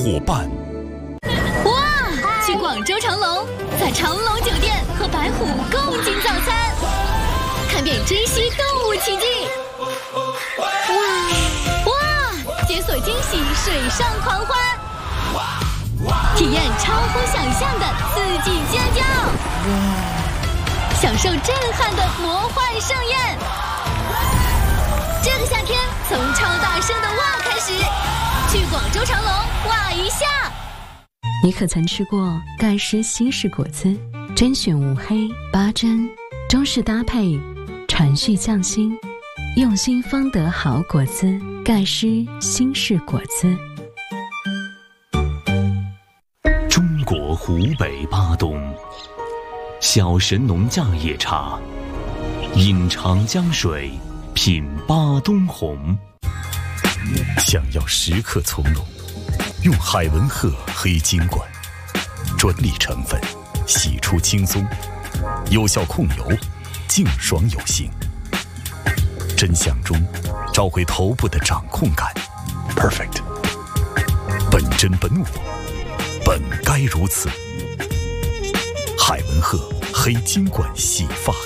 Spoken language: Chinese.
伙伴。 哇！去广州长隆，在长隆酒店和白虎共进早餐，看遍珍稀动物奇迹。哇！解锁惊喜水上狂欢，体验超乎想象的刺激尖叫，享受震撼的魔幻盛宴。这个夏天，从超大声的哇开始，去广州长隆哇一下。 你可曾吃过盖诗新式果子？甄选无黑8珍，中式搭配，传续匠心，用心方得好果子。盖诗新式果子。 中国湖北巴东，小神农架野茶，饮长江水，品巴东红。想要时刻从容，用海文鹤黑金罐，专利成分，洗出轻松，有效控油，净爽有型。真相中找回头部的掌控感 ，perfect。本真本我，本该如此。海文鹤黑金罐洗发